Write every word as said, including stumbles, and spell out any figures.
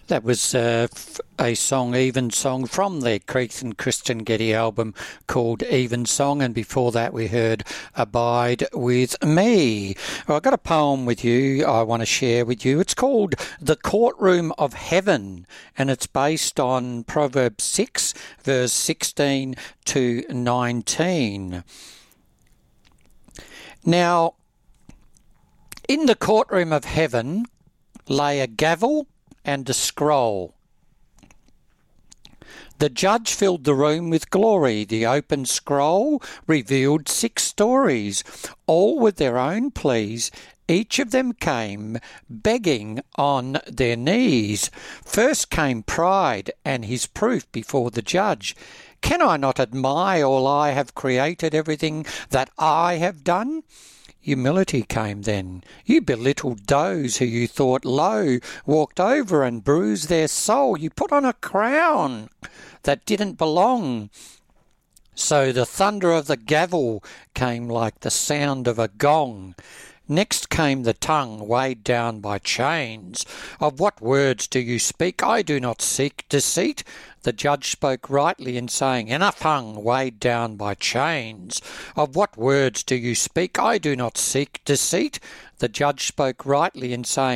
That was uh, a song, Evensong, from the Keith and Kristen Getty album called Evensong, and before that we heard Abide With Me. Well, I've got a poem with you I want to share with you. It's called The Courtroom of Heaven, and it's based on Proverbs six, verse sixteen to nineteen. Now, in the courtroom of heaven lay a gavel and a scroll. The judge filled the room with glory. The open scroll revealed six stories, all with their own pleas. Each of them came begging on their knees. First came pride and his proof before the judge. Can I not admire all I have created, everything that I have done? Humility came then. You belittled those who you thought low, walked over and bruised their soul. You put on a crown that didn't belong. So the thunder of the gavel came like the sound of a gong. Next came the tongue weighed down by chains. Of what words do you speak? I do not seek deceit. The judge spoke rightly in saying, Enough, tongue weighed down by chains. Of what words do you speak? I do not seek deceit. The judge spoke rightly in saying,